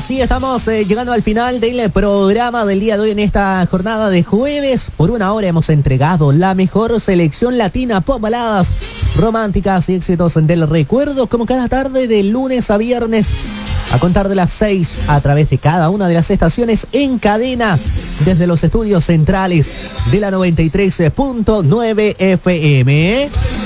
Así estamos llegando al final del programa del día de hoy en esta jornada de jueves. Por una hora hemos entregado la mejor selección latina, pop, baladas románticas y éxitos del recuerdo, como cada tarde de lunes a viernes, a contar de las 6 a través de cada una de las estaciones en cadena desde los estudios centrales de la 93.9 FM.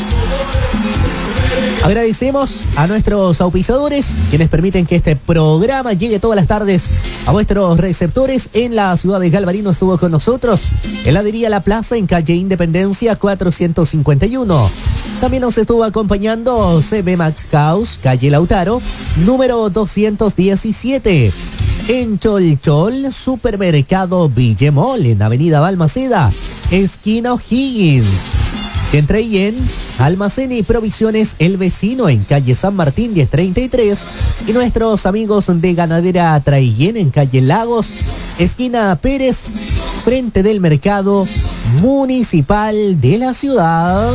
Agradecemos a nuestros auspiciadores, quienes permiten que este programa llegue todas las tardes a vuestros receptores. En la ciudad de Galvarino estuvo con nosotros Heladería La Plaza en calle Independencia 451. También nos estuvo acompañando CB Max House, calle Lautaro, número 217. En Cholchol, Supermercado Villemol, en avenida Balmaceda, esquina O'Higgins. En Treyen, Almacén y Provisiones El Vecino en calle San Martín 1033. Y nuestros amigos de Ganadera Traillén en calle Lagos, esquina Pérez, frente del Mercado Municipal de la ciudad.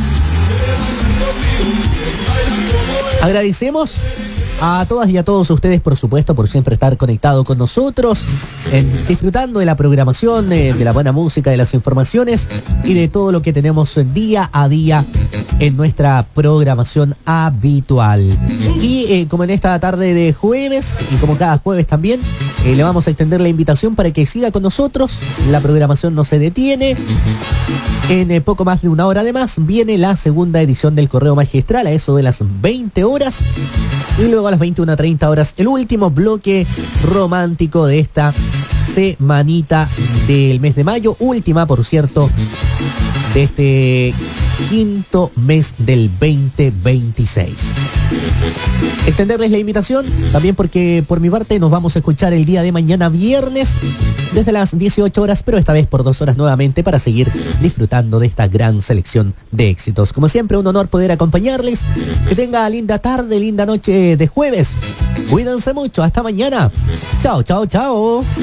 Agradecemos a todas y a todos ustedes, por supuesto, por siempre estar conectado con nosotros, disfrutando de la programación, de la buena música, de las informaciones y de todo lo que tenemos día a día en nuestra programación habitual. Y como en esta tarde de jueves, y como cada jueves también, le vamos a extender la invitación para que siga con nosotros. La programación no se detiene. En poco más de una hora además viene la segunda edición del Correo Magistral a eso de las 20 horas. Y luego a las 21:30 horas el último bloque romántico de esta semanita del mes de mayo. Última, por cierto, de este quinto mes del 2026. Extenderles la invitación también porque por mi parte nos vamos a escuchar el día de mañana viernes desde las 18 horas, pero esta vez por 2 horas nuevamente para seguir disfrutando de esta gran selección de éxitos. Como siempre, un honor poder acompañarles. Que tenga linda tarde, linda noche de jueves. Cuídense mucho, hasta mañana. Chao, chao, chao.